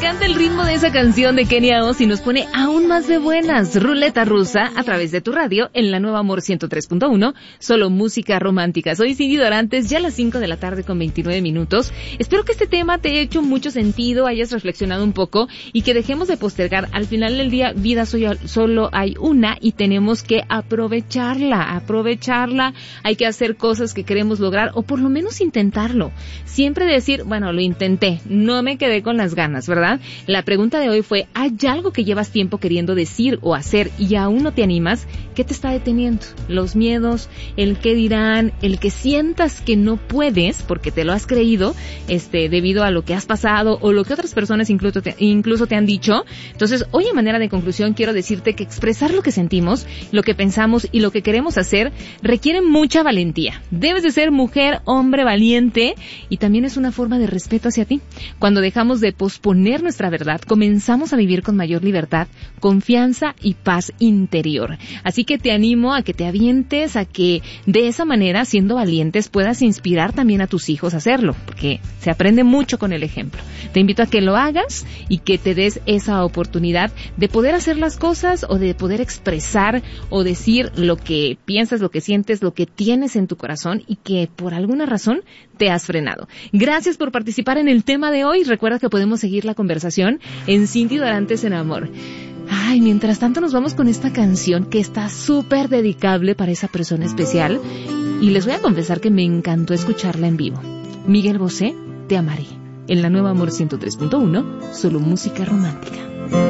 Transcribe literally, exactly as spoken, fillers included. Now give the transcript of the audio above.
encanta el ritmo de esa canción de Kenia Oz y nos pone aún más de buenas. Ruleta rusa a través de tu radio en la Nueva Amor ciento tres punto uno, solo música romántica. Soy Cindy Dorantes, ya a las cinco de la tarde con veintinueve minutos. Espero que este tema te haya hecho mucho sentido, hayas reflexionado un poco y que dejemos de postergar. Al final del día, vida solo hay una y tenemos que aprovecharla, aprovecharla. Hay que hacer cosas que queremos lograr o por lo menos intentarlo. Siempre decir, bueno, lo intenté, no me quedé con las ganas, ¿verdad? La pregunta de hoy fue, ¿hay algo que llevas tiempo queriendo decir o hacer y aún no te animas? ¿Qué te está deteniendo? Los miedos, el qué dirán, el que sientas que no puedes porque te lo has creído, este, debido a lo que has pasado o lo que otras personas incluso te, incluso te han dicho. Entonces, hoy en manera de conclusión quiero decirte que expresar lo que sentimos, lo que pensamos y lo que queremos hacer requiere mucha valentía. Debes de ser mujer, hombre valiente y también es una forma de respeto hacia ti. Cuando dejamos de posponer nuestra verdad, comenzamos a vivir con mayor libertad, confianza y paz interior. Así que te animo a que te avientes, a que de esa manera, siendo valientes, puedas inspirar también a tus hijos a hacerlo, porque se aprende mucho con el ejemplo. Te invito a que lo hagas y que te des esa oportunidad de poder hacer las cosas o de poder expresar o decir lo que piensas, lo que sientes, lo que tienes en tu corazón y que por alguna razón te has frenado. Gracias por participar en el tema de hoy. Recuerda que podemos seguir la conversación en Cindy Dorantes en Amor. Ay, mientras tanto nos vamos con esta canción que está súper dedicable para esa persona especial y les voy a confesar que me encantó escucharla en vivo. Miguel Bosé, Te amaré, en la Nueva Amor ciento tres punto uno, solo música romántica.